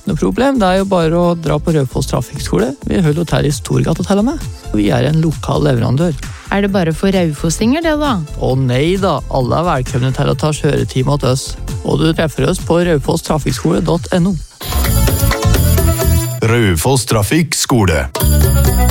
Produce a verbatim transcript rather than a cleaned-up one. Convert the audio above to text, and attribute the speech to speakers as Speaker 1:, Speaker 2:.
Speaker 1: ikke noe problem, det er jo bare å dra på Raufoss Trafikkskole. Vi holder til i Storgata til og med. Vi er en lokal leverandør.
Speaker 2: Er det bare for raufossinger det da?
Speaker 1: Å nei da, alle er velkomne til å ta kjøretime til oss. Og du treffer oss på raufoss trafikkskole punktum no.
Speaker 3: Raufoss Trafikkskole.